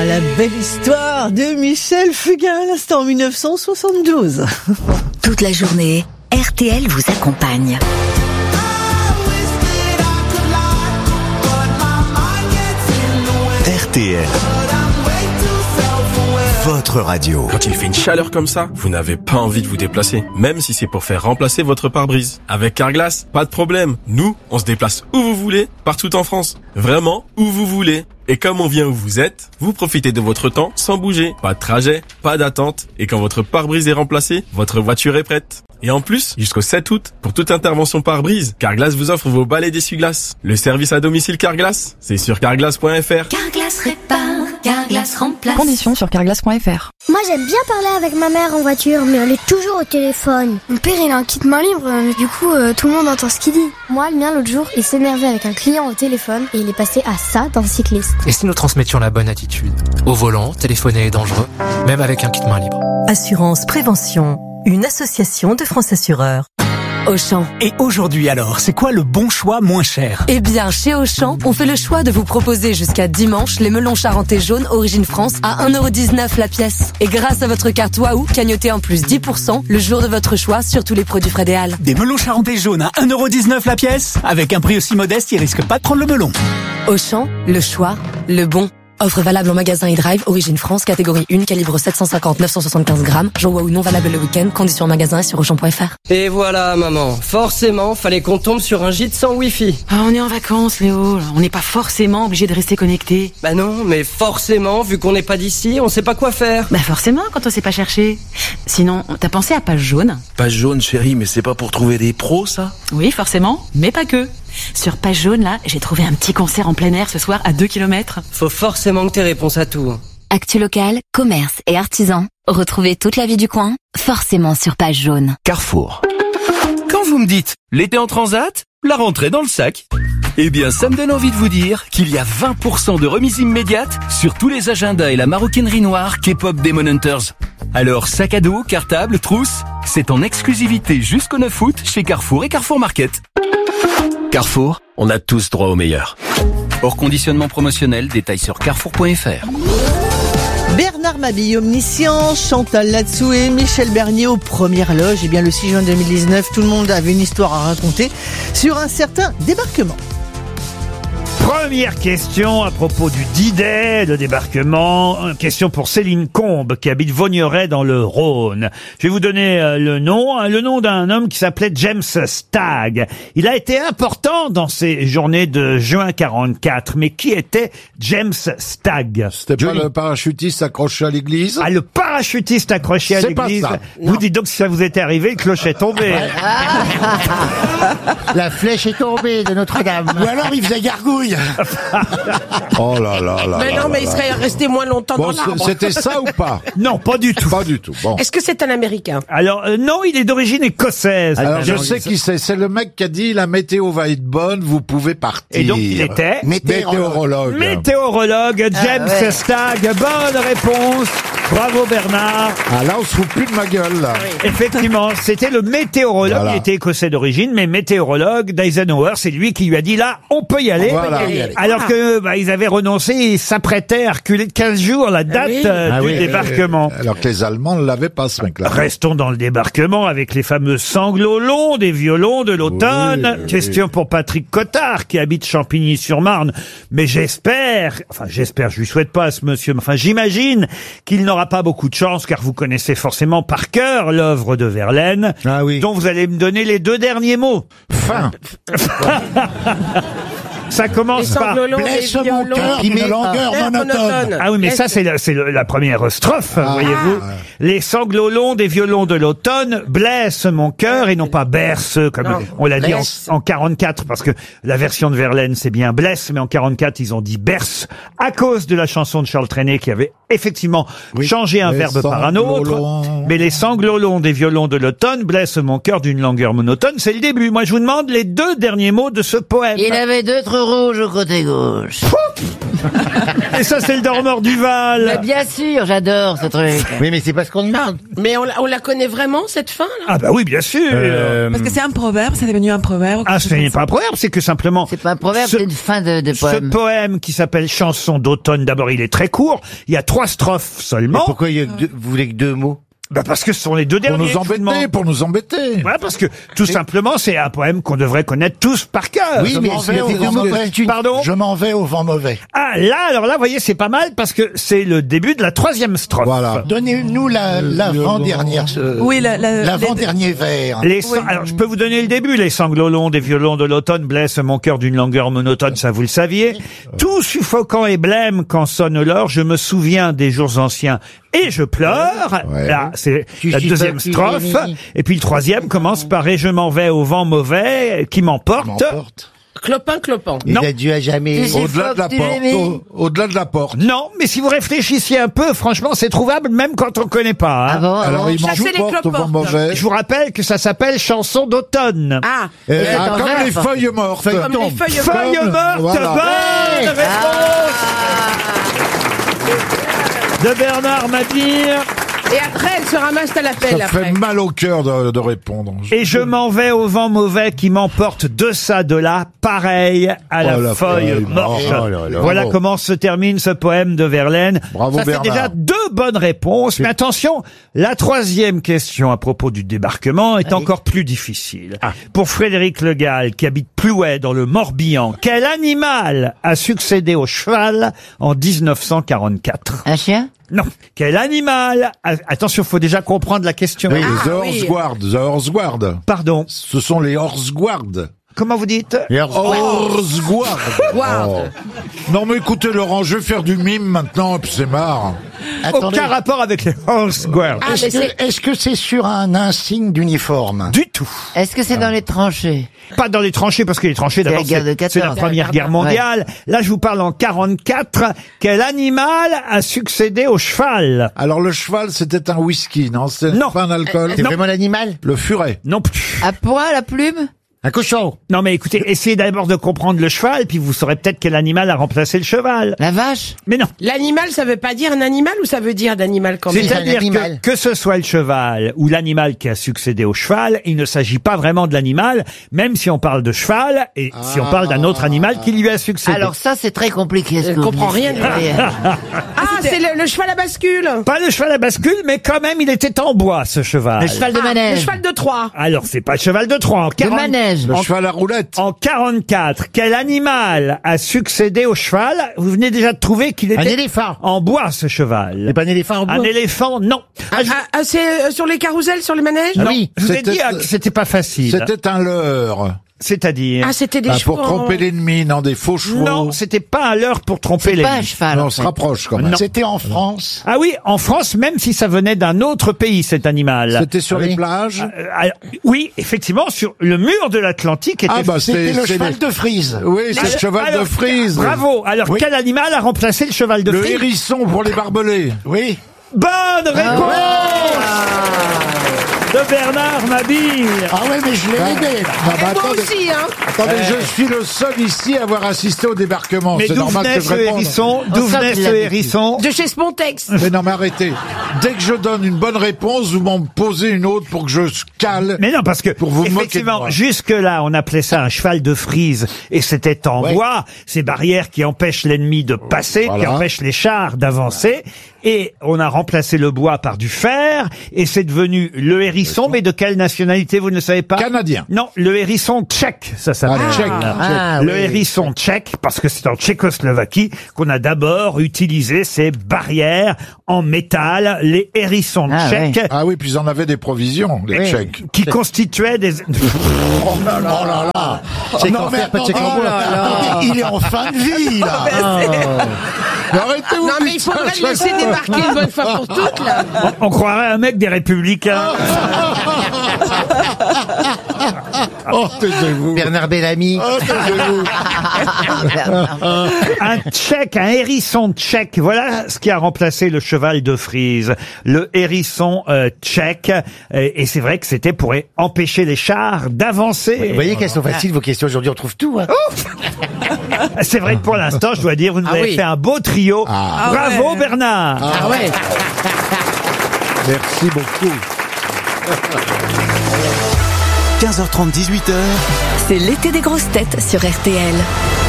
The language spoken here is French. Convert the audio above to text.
la belle histoire de Michel Fugain à l'instant en 1972. Toute la journée, RTL vous accompagne. RTL, votre radio. Quand il fait une chaleur comme ça, vous n'avez pas envie de vous déplacer, même si c'est pour faire remplacer votre pare-brise. Avec Carglass, pas de problème. Nous, on se déplace où vous voulez, partout en France. Vraiment, où vous voulez. Et comme on vient où vous êtes, vous profitez de votre temps sans bouger. Pas de trajet, pas d'attente. Et quand votre pare-brise est remplacé, votre voiture est prête. Et en plus, jusqu'au 7 août, pour toute intervention pare-brise, Carglass vous offre vos balais d'essuie-glace. Le service à domicile Carglass, c'est sur carglass.fr. Carglass répare, Carglass remplace. Conditions sur carglass.fr. Moi j'aime bien parler avec ma mère en voiture, mais elle est toujours au téléphone. Mon père il a un kit main libre, mais du coup tout le monde entend ce qu'il dit. Moi le mien l'autre jour, il s'énervait avec un client au téléphone et il est passé à ça d'un cycliste. Et si nous transmettions la bonne attitude? Au volant, téléphoner est dangereux, même avec un kit main libre. Assurance Prévention, une association de France Assureurs. Auchan. Et aujourd'hui alors, c'est quoi le bon choix moins cher? Eh bien, chez Auchan, on fait le choix de vous proposer jusqu'à dimanche les melons charentais jaunes Origine France à 1,19€ la pièce. Et grâce à votre carte Waouh, cagnotez en plus 10% le jour de votre choix sur tous les produits Frédéal. Des melons charentais jaunes à 1,19€ la pièce? Avec un prix aussi modeste, ils risquent pas de prendre le melon. Auchan, le choix, le bon. Offre valable en magasin e-drive, Origine France, catégorie 1, calibre 750-975 grammes. Jour Waouh non valable le week-end, conditions en magasin et sur Auchan.fr. Et voilà maman, forcément, fallait qu'on tombe sur un gîte sans wifi. Ah, on est en vacances Léo, on n'est pas forcément obligé de rester connecté. Bah non, mais forcément, vu qu'on n'est pas d'ici, on sait pas quoi faire. Bah forcément, quand on sait pas chercher. Sinon, t'as pensé à Page Jaune? Page Jaune chérie, mais c'est pas pour trouver des pros ça? Oui, forcément, mais pas que. Sur Page Jaune, là, j'ai trouvé un petit concert en plein air ce soir à 2 km. Faut forcément que t'aies réponse à tout. Actu local, commerce et artisans. Retrouvez toute la vie du coin, forcément sur Page Jaune. Carrefour. Quand vous me dites l'été en transat, la rentrée dans le sac. Eh bien, ça me donne envie de vous dire qu'il y a 20% de remise immédiate sur tous les agendas et la maroquinerie noire K-pop Demon Hunters. Alors, sac à dos, cartable, trousse, c'est en exclusivité jusqu'au 9 août chez Carrefour et Carrefour Market. Carrefour, on a tous droit au meilleur. Hors conditionnement promotionnel, détails sur carrefour.fr. Bernard Mabille, omniscient, Chantal Latsou et Michel Bernier aux premières loges. Eh bien, le 6 juin 2019, tout le monde avait une histoire à raconter sur un certain débarquement. Première question à propos du D-Day, le débarquement. Une question pour Céline Combe, qui habite Vaugneray dans le Rhône. Je vais vous donner le nom d'un homme qui s'appelait James Stagg. Il a été important dans ces journées de juin 44. Mais qui était James Stagg? C'était pas le parachutiste accroché à l'église? Ah, le parachutiste accroché à l'église. Vous dites donc si ça vous était arrivé, le clocher est tombé. La flèche est tombée de Notre-Dame. Ou alors il faisait gargouille. Oh là là là. Mais non, mais il serait resté moins longtemps dans l'arbre. C'était ça ou pas? Non, pas du tout. Pas du tout. Bon. Est-ce que c'est un Américain? Alors, non, il est d'origine écossaise. Alors, je sais qui c'est. C'est le mec qui a dit la météo va être bonne, vous pouvez partir. Et donc, il était météorologue. Météorologue, James Stagg. Bonne réponse. Bravo Bernard. Ah là, on se fout plus de ma gueule, là. Oui. Effectivement, c'était le météorologue. Voilà. Il était écossais d'origine, mais météorologue d'Eisenhower. C'est lui qui lui a dit là, on peut y aller. Voilà. Alors que ils avaient renoncé, ils s'apprêtaient à reculer de 15 jours la date du débarquement. Alors que les Allemands ne l'avaient pas, ce mec-là. Restons dans le débarquement avec les fameux sanglots longs des violons de l'automne. Oui. Question pour Patrick Cottard qui habite Champigny-sur-Marne. Mais j'espère, je lui souhaite pas à ce monsieur, mais j'imagine qu'il n'aura pas beaucoup de chance car vous connaissez forcément par cœur l'œuvre de Verlaine, dont vous allez me donner les 2 derniers mots. Fin. Ça commence par blesse mon cœur d'une longueur monotone. Ah oui, mais ça c'est la première strophe, voyez-vous. Les sanglots longs des violons de l'automne blessent mon cœur et non pas berce comme on l'a dit en 44 parce que la version de Verlaine c'est bien blesse, mais en 44 ils ont dit berce à cause de la chanson de Charles Trenet qui avait effectivement changé un verbe par un autre. Mais les sanglots longs des violons de l'automne blessent mon cœur d'une longueur monotone. C'est le début. Moi je vous demande les 2 derniers mots de ce poème. Il avait 2 trous rouge au côté gauche. Et ça, c'est le dormeur du Val. Mais bien sûr, j'adore ce truc. Oui, mais c'est pas ce qu'on demande. Mais on la connaît vraiment, cette fin, là? Ah bah oui, bien sûr. Parce que c'est un proverbe, c'est devenu un proverbe. Ah, ce n'est pas un proverbe, c'est que simplement... C'est pas un proverbe, c'est une fin de Ce poème. poème qui s'appelle Chanson d'automne, d'abord, il est très court. Il y a 3 strophes seulement. Mais pourquoi vous voulez que 2 mots? Bah parce que ce sont les 2 derniers. Pour nous embêter. Ouais, parce que tout simplement, c'est un poème qu'on devrait connaître tous par cœur. Oui, mais c'est au vent mauvais. Pardon? Je m'en vais au vent mauvais. Ah, là, alors là, vous voyez, c'est pas mal parce que c'est le début de la 3e strophe. Voilà. Donnez-nous l'avant-dernière. Oui, l'avant-dernier vers. Alors, je peux vous donner le début. Les sanglots longs des violons de l'automne blessent mon cœur d'une langueur monotone, ça vous le saviez. Tout suffocant et blême quand sonne l'heure, je me souviens des jours anciens et je pleure. Ouais. Là, c'est la 2e strophe. Et puis le 3e commence par et je m'en vais au vent mauvais qui m'emporte. Clopin, clopin. Il a dû à jamais. Au-delà de la porte. Au-delà de la porte. Non, mais si vous réfléchissiez un peu, franchement, c'est trouvable même quand on connaît pas. Hein. Alors il m'emporte au vent mauvais. Je vous rappelle que ça s'appelle Chanson d'automne. Ah, comme les feuilles mortes. comme les feuilles Feuilles mortes, Voilà. bonne réponse de Bernard Mabille. Et après, elle se ramasse à l'appel, Ça après. fait mal au cœur de répondre. Et je m'en vais au vent mauvais qui m'emporte de ça, de là, pareil à la feuille morte. Voilà Bravo. comment se termine ce poème de Verlaine. Bravo, ça fait Bernard. déjà 2 bonnes réponses. Mais attention, la 3e question à propos du débarquement est encore plus difficile. Pour Frédéric Le Gall, qui habite Plouay dans le Morbihan, quel animal a succédé au cheval en 1944? Un chien? Non. Quel animal attention, faut déjà comprendre la question. Oui, les horse guards. Pardon. Ce sont les horse guards. Comment vous dites? Horse guard. Guard. Non mais écoutez Laurent, je vais faire du mime maintenant, puis c'est marre. Aucun rapport avec les horse guards. Est-ce que c'est sur un insigne d'uniforme? Du tout. Est-ce que c'est dans les tranchées? Pas dans les tranchées, parce que les tranchées, d'abord, la guerre de 14. c'est la Première Guerre mondiale. Là, je vous parle en 44. Quel animal a succédé au cheval? Alors le cheval, c'était un whisky, non? C'était Non. pas un alcool? C'est vraiment l'animal? Le furet? Non plus. À poil, à plume? Un cochon? Non, mais écoutez, essayez d'abord de comprendre le cheval, puis vous saurez peut-être quel animal a remplacé le cheval. La vache? Mais non. L'animal, ça veut pas dire un animal ou ça veut dire d'animal quand même? C'est-à-dire que ce soit le cheval ou l'animal qui a succédé au cheval, il ne s'agit pas vraiment de l'animal, même si on parle de cheval et si on parle d'un autre animal qui lui a succédé. Alors ça, c'est très compliqué. Je comprends rien du tout. Ah, c'est le cheval à bascule. Pas le cheval à bascule, mais quand même, il était en bois, ce cheval. Le cheval de manège. Le cheval de Troie. Alors, c'est pas le cheval de Troie. Le manège. Le cheval à roulette. En 44, quel animal a succédé au cheval? Vous venez déjà de trouver qu'il était Un éléphant. en bois, ce cheval. C'est pas un éléphant en bois? Un éléphant, non. C'est sur les carousels, sur les manèges? Non, oui. je vous ai dit que c'était pas facile. C'était un leurre. C'est-à-dire? Ah, c'était des Pour chevaux. tromper l'ennemi, non, des faux chevaux. Non, c'était pas à l'heure pour tromper C'est les. pas un cheval. Non, on se rapproche quand même. Non. C'était en France. Ah oui, en France, même si ça venait d'un autre pays, cet animal. C'était sur les plages. Alors, oui, effectivement, sur le mur de l'Atlantique était. Ah bah C'était le c'est cheval de Frise. Oui, c'est le cheval Alors, de Frise. Bravo. Alors, Oui. quel animal a remplacé le cheval de Le Frise? hérisson pour les barbelés. Oui. Bonne réponse de Bernard Mabille. Ah ouais, mais je l'ai aidé, là. Non, bah, Et moi attendez, aussi, hein. attendez, je suis le seul ici à avoir assisté au débarquement. Mais C'est d'où normal venait que je ce réponde. hérisson? D'où ça, venait tu ce l'as dit. hérisson? De chez Spontex. Mais non, mais arrêtez. Dès que je donne une bonne réponse, vous m'en posez une autre pour que je cale. Mais non, parce que, Pour vous moquer de effectivement, moi. jusque-là, on appelait ça un cheval de Frise, et c'était en bois, ces barrières qui empêchent l'ennemi de passer, Voilà. qui empêchent les chars d'avancer, et on a remplacé le bois par du fer, et c'est devenu le hérisson, mais de quelle nationalité, vous ne le savez pas? Canadien. Non, le hérisson tchèque, ça s'appelle. Ah, tchèque. Ah, Le oui. hérisson tchèque, parce que c'est en Tchécoslovaquie qu'on a d'abord utilisé ces barrières en métal, les hérissons tchèques, Ah oui, puis ils en avaient des provisions, les Oui. Tchèques. qui constituaient des... Oh là là. C'est Non, qu'en mais faire pas de attendez. check en bois. Attendez, il est en fin de vie, là. Mais arrêtez-vous. Non, mais il faudrait le laisser débarquer une bonne fois pour toutes, là. On croirait un mec des Républicains. Oh, taisez-vous. Bernard Bellamy. Oh, taisez-vous. Un tchèque, un hérisson tchèque, voilà ce qui a remplacé le cheval de Frise. Le hérisson tchèque. Et c'est vrai que c'était pour empêcher les chars d'avancer. Vous voyez qu'elles sont faciles vos questions aujourd'hui, on trouve tout. Hein. C'est vrai que pour l'instant, je dois dire, vous nous avez fait un beau trio. Bravo Bernard. Ah ouais. Merci beaucoup. 15h30, 18h. C'est l'été des grosses têtes sur RTL.